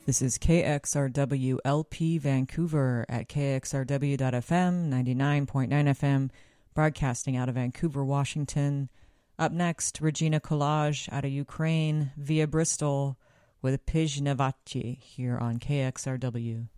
This is KXRW LP Vancouver at KXRW.FM, 99.9 FM, broadcasting out of Vancouver, Washington. Up next, Regina Collage out of Ukraine via Bristol with Pizhnavachi here on KXRW.